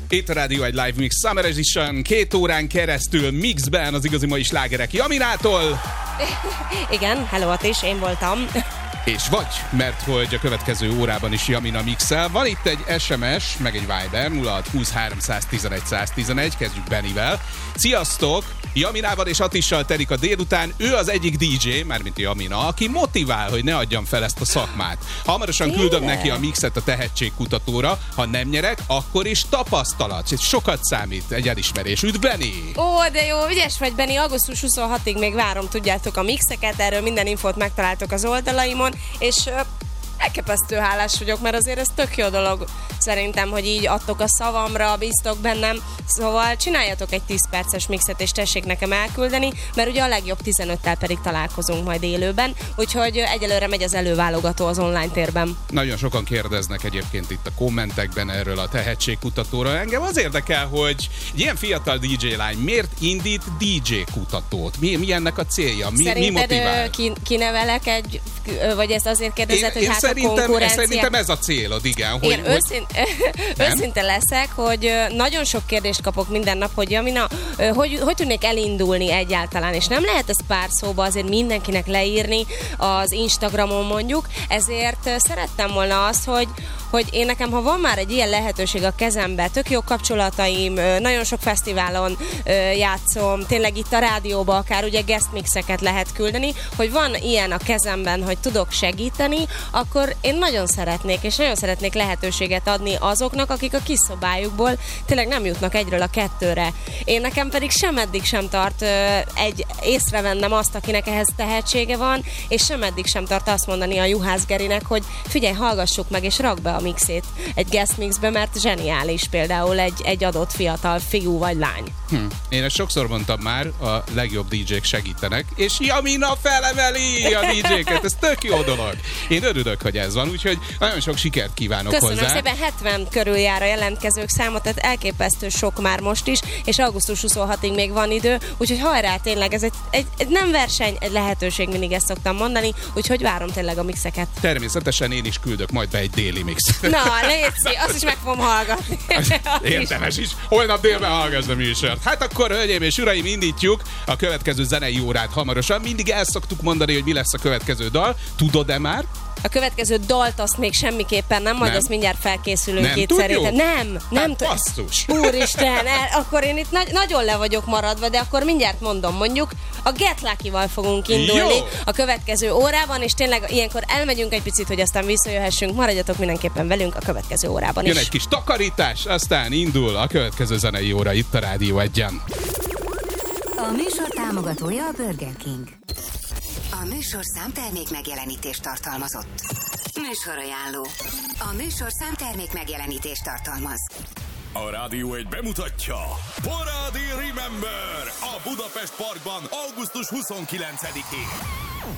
Itt a Rádió egy Live Mix Summer Edition, 2 órán keresztül mixben az igazi mai slágerek Jaminától. Igen, hello is, én voltam. És vagy, mert hogy a következő órában is Jamina mixel. Van itt egy SMS, meg egy Viber, 0620 311 111, kezdjük Bennivel. Sziasztok! Jaminával és Atissal telik a délután, ő az egyik DJ, mármint Jamina, aki motivál, hogy ne adjam fel ezt a szakmát. Hamarosan küldöm neki a mixet a tehetségkutatóra, ha nem nyerek, akkor is tapasztalat. Sokat számít egy elismerés. Üdv, Benni! Ó, de jó, ügyes vagy, Benni, augusztus 26-ig még várom, tudjátok, a mixeket, erről minden infót megtaláltok az oldalaimon, és elképesztő hálás vagyok, mert azért ez tök jó dolog szerintem, hogy így adtok a szavamra, bíztok bennem, szóval csináljatok egy 10 perces mixet, és tessék nekem elküldeni, mert ugye a legjobb 15-tel pedig találkozunk majd élőben, úgyhogy egyelőre megy az előválogató az online térben. Nagyon sokan kérdeznek egyébként itt a kommentekben erről a tehetségkutatóra. Engem az érdekel, hogy ilyen fiatal DJ lány miért indít DJ kutatót? Mi ennek a célja? Mi motivál? Kinevelek egy, vagy ezt azért kérdezed, hogy hát Szerintem ez a célod, igen. Hogy, őszinte leszek, hogy nagyon sok kérdést kapok minden nap, hogy Jamina, hogy tudnék elindulni egyáltalán, és nem lehet ezt pár szóba azért mindenkinek leírni az Instagramon mondjuk, ezért szerettem volna azt, hogy én nekem, ha van már egy ilyen lehetőség a kezembe, tök jó kapcsolataim, nagyon sok fesztiválon játszom, tényleg itt a rádióban akár ugye guest mixeket lehet küldeni, hogy van ilyen a kezemben, hogy tudok segíteni, akkor én nagyon szeretnék, és nagyon szeretnék lehetőséget adni azoknak, akik a kis szobájukból tényleg nem jutnak egyről a kettőre. Én nekem pedig sem eddig sem tart észrevennem azt, akinek ehhez tehetsége van, és sem eddig sem tart azt mondani a Juhász Gerinek, hogy figyelj, hallgassuk meg, és rak be a mixét egy guest mixbe, mert zseniális például egy adott fiatal fiú vagy lány. Én ezt sokszor mondtam már, a legjobb DJ-k segítenek, és Jamina felemeli a DJ-ket, ez tök jó dolog. Én örülök, hogy ez van, úgyhogy nagyon sok sikert kívánok hozzá. Köszönöm szépen, 70 körül jár a jelentkezők száma, tehát elképesztő sok már most is, és augusztus 26-ig még van idő, úgyhogy hajrá, tényleg ez egy nem verseny, egy lehetőség, mindig ezt szoktam mondani, úgyhogy várom tényleg a mixeket. Természetesen én is küldök majd be egy déli mix. Na, légy, azt is meg fogom hallgatni. Érdemes is. Holnap délben hallgass a műsort. Hát akkor, hölgyeim és uraim, indítjuk a következő zenei órát hamarosan. Mindig el szoktuk mondani, hogy mi lesz a következő dal. Tudod-e már? A következő dalt azt még semmiképpen nem, majd azt mindjárt felkészülünk nem itt szerintem. Nem tudjuk. Basszus. Úristen, akkor én itt nagyon le vagyok maradva, de akkor mindjárt mondom, mondjuk a Get Lucky-val fogunk indulni a következő órában, és tényleg ilyenkor elmegyünk egy picit, hogy aztán visszajöhessünk. Maradjatok mindenképpen velünk a következő órában is. Jön egy kis takarítás, aztán indul a következő zenei óra itt a Rádió Egyen. A műsor támogatója a Burger King. A műsorszám termék megjelenítést tartalmazott. Műsorajánló. A műsorszám termék megjelenítést tartalmaz. A Rádió egy bemutatja Parádi Remember a Budapest Parkban augusztus 29-én.